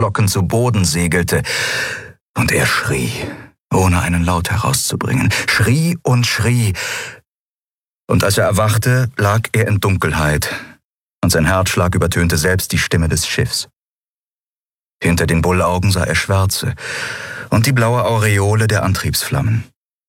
Felsbrocken zu Boden segelte. Und er schrie, ohne einen Laut herauszubringen, schrie und schrie. Und als er erwachte, lag er in Dunkelheit, und sein Herzschlag übertönte selbst die Stimme des Schiffs. Hinter den Bullaugen sah er Schwärze und die blaue Aureole der Antriebsflammen.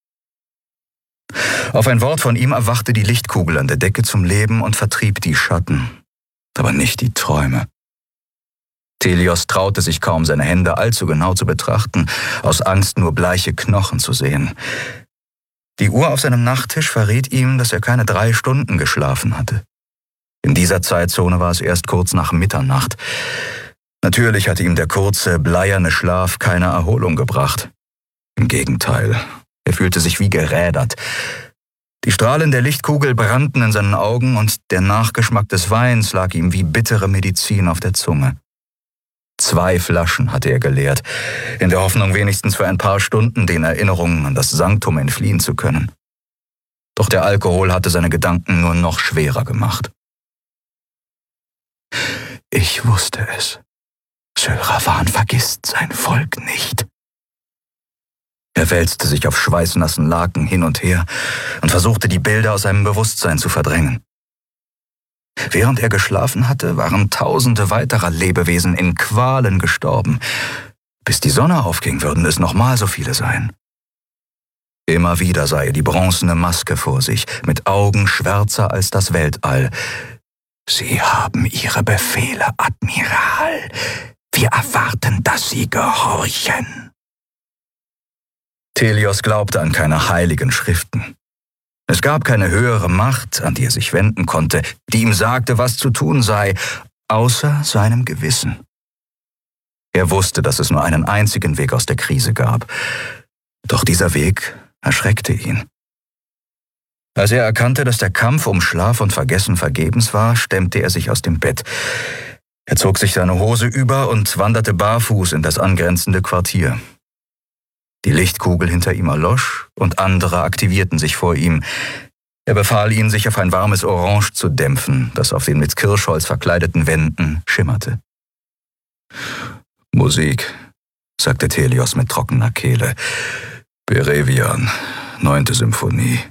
Auf ein Wort von ihm erwachte die Lichtkugel an der Decke zum Leben und vertrieb die Schatten, aber nicht die Träume. Telios traute sich kaum, seine Hände allzu genau zu betrachten, aus Angst nur bleiche Knochen zu sehen. Die Uhr auf seinem Nachttisch verriet ihm, dass er keine 3 Stunden geschlafen hatte. In dieser Zeitzone war es erst kurz nach Mitternacht. Natürlich hatte ihm der kurze, bleierne Schlaf keine Erholung gebracht. Im Gegenteil, er fühlte sich wie gerädert. Die Strahlen der Lichtkugel brannten in seinen Augen und der Nachgeschmack des Weins lag ihm wie bittere Medizin auf der Zunge. 2 Flaschen hatte er geleert, in der Hoffnung, wenigstens für ein paar Stunden den Erinnerungen an das Sanktum entfliehen zu können. Doch der Alkohol hatte seine Gedanken nur noch schwerer gemacht. Ich wusste es. Sylravan vergisst sein Volk nicht. Er wälzte sich auf schweißnassen Laken hin und her und versuchte, die Bilder aus seinem Bewusstsein zu verdrängen. Während er geschlafen hatte, waren Tausende weiterer Lebewesen in Qualen gestorben. Bis die Sonne aufging, würden es nochmal so viele sein. Immer wieder sah er die bronzene Maske vor sich, mit Augen schwärzer als das Weltall. Sie haben Ihre Befehle, Admiral. Wir erwarten, dass Sie gehorchen. Telios glaubte an keine heiligen Schriften. Es gab keine höhere Macht, an die er sich wenden konnte, die ihm sagte, was zu tun sei, außer seinem Gewissen. Er wusste, dass es nur einen einzigen Weg aus der Krise gab. Doch dieser Weg erschreckte ihn. Als er erkannte, dass der Kampf um Schlaf und Vergessen vergebens war, stemmte er sich aus dem Bett. Er zog sich seine Hose über und wanderte barfuß in das angrenzende Quartier. Die Lichtkugel hinter ihm erlosch und andere aktivierten sich vor ihm. Er befahl ihnen, sich auf ein warmes Orange zu dämpfen, das auf den mit Kirschholz verkleideten Wänden schimmerte. Musik, sagte Telios mit trockener Kehle. Berevian, 9. Symphonie.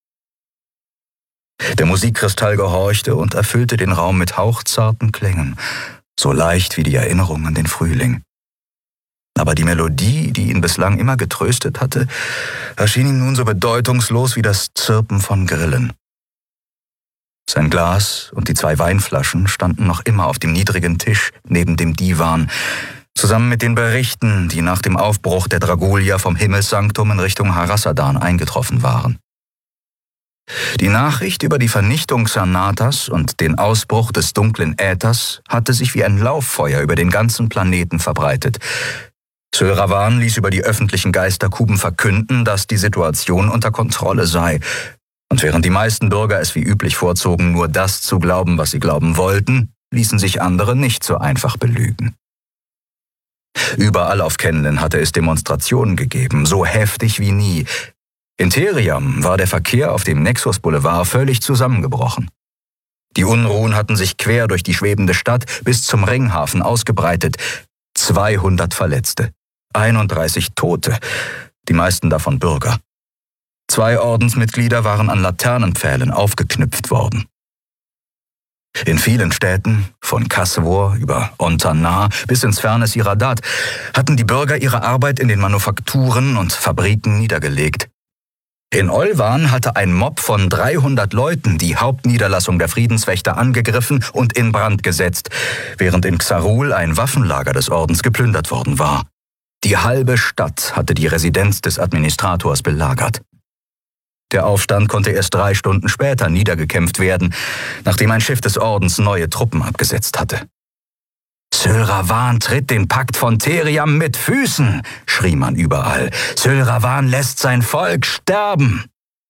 Der Musikkristall gehorchte und erfüllte den Raum mit hauchzarten Klängen, so leicht wie die Erinnerung an den Frühling. Aber die Melodie, die ihn bislang immer getröstet hatte, erschien ihm nun so bedeutungslos wie das Zirpen von Grillen. Sein Glas und die 2 Weinflaschen standen noch immer auf dem niedrigen Tisch neben dem Divan, zusammen mit den Berichten, die nach dem Aufbruch der Dragulia vom Himmelssanktum in Richtung Harasadan eingetroffen waren. Die Nachricht über die Vernichtung Xanatas und den Ausbruch des dunklen Äthers hatte sich wie ein Lauffeuer über den ganzen Planeten verbreitet. Sylravan ließ über die öffentlichen Geisterkuben verkünden, dass die Situation unter Kontrolle sei. Und während die meisten Bürger es wie üblich vorzogen, nur das zu glauben, was sie glauben wollten, ließen sich andere nicht so einfach belügen. Überall auf Kenlen hatte es Demonstrationen gegeben, so heftig wie nie. In Theriam war der Verkehr auf dem Nexus Boulevard völlig zusammengebrochen. Die Unruhen hatten sich quer durch die schwebende Stadt bis zum Ringhafen ausgebreitet. 200 Verletzte, 31 Tote, die meisten davon Bürger. 2 Ordensmitglieder waren an Laternenpfählen aufgeknüpft worden. In vielen Städten, von Kasvor über Ontanar bis ins ferne Siradat, hatten die Bürger ihre Arbeit in den Manufakturen und Fabriken niedergelegt. In Olvan hatte ein Mob von 300 Leuten die Hauptniederlassung der Friedenswächter angegriffen und in Brand gesetzt, während in Xarul ein Waffenlager des Ordens geplündert worden war. Die halbe Stadt hatte die Residenz des Administrators belagert. Der Aufstand konnte erst 3 Stunden später niedergekämpft werden, nachdem ein Schiff des Ordens neue Truppen abgesetzt hatte. Sylravan tritt den Pakt von Theriam mit Füßen, schrie man überall. Sylravan lässt sein Volk sterben.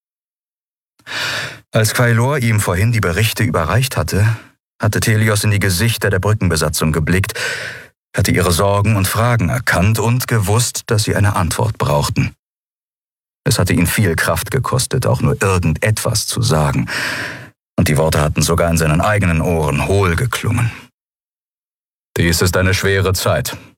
Als Quailor ihm vorhin die Berichte überreicht hatte Telios in die Gesichter der Brückenbesatzung geblickt, hatte ihre Sorgen und Fragen erkannt und gewusst, dass sie eine Antwort brauchten. Es hatte ihn viel Kraft gekostet, auch nur irgendetwas zu sagen, und die Worte hatten sogar in seinen eigenen Ohren hohl geklungen. Dies ist eine schwere Zeit,